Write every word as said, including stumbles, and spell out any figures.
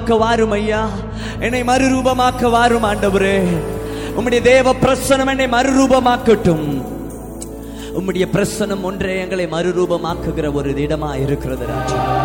வாரும் ஐயா, என்னை மறுரூபமாக்க வாரும் ஆண்டவரே. உம்முடைய தேவ பிரசனம் என்னை மறுரூபமாக்கட்டும். உம்முடைய பிரசனம் ஒன்றே எங்களை மறுரூபமாக்குகிற ஒரு இடமா இருக்கிறது ராஜா.